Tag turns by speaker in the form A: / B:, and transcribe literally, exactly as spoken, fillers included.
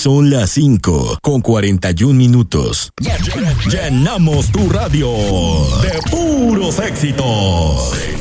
A: Son las cinco con cuarenta y un minutos. Llenamos tu radio de puros éxitos.